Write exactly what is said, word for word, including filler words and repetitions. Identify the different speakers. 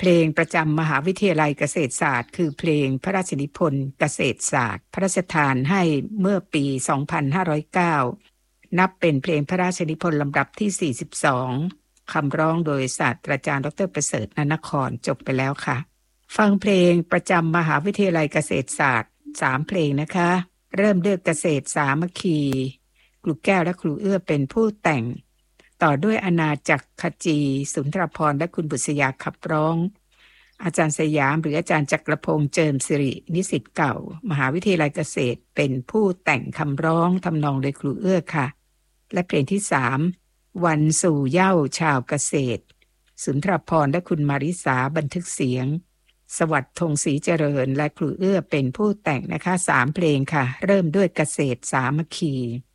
Speaker 1: เพลงประจำมหาวิทยาลัยเกษตรศาสตร์คือเพลงพระราชนิพนธ์เกษตรศาสตร์พระราชทานให้เมื่อปี สองพันห้าร้อยเก้า นับเป็นเพลงพระราชนิพนธ์ลำดับที่ สี่สิบสอง คำร้องโดยศาสตราจารย์ดรประเสริฐ นนครจบไปแล้วค่ะฟังเพลงประจำมหาวิทยาลัยเกษตรศาสตร์สามเพลงนะคะเริ่มด้วยเกษตรสามัคคีครูแก้วและครูเอื้อเป็นผู้แต่งต่อด้วยอาณาจักรขจีสุนทรภรณ์และคุณบุษยาขับร้องอาจารย์สยามหรืออาจารย์จักรพงษ์เจิมสิรินิสิตเก่ามหาวิทยาลัยเกษตรเป็นผู้แต่งคำร้องทำนองโดยครูเอื้อค่ะและเพลงที่สามวันสู่เหย้าชาวเกษตรสุนทรภรณ์และคุณมาริสาบันทึกเสียงสวัสดิ์ธงศรีเจริญและครูเอื้อเป็นผู้แต่งนะคะสามเพลงค่ะเริ่มด้วยเกษตรสามัคคี